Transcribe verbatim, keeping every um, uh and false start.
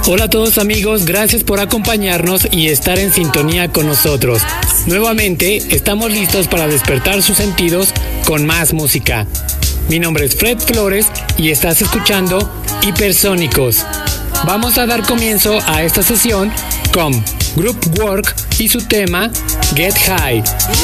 Hola a todos amigos, gracias por acompañarnos y estar en sintonía con nosotros. Nuevamente estamos listos para despertar sus sentidos con más música. Mi nombre es Fred Flores y estás escuchando Hipersónicos. Vamos a dar comienzo a esta sesión con Group Work y su tema Get High.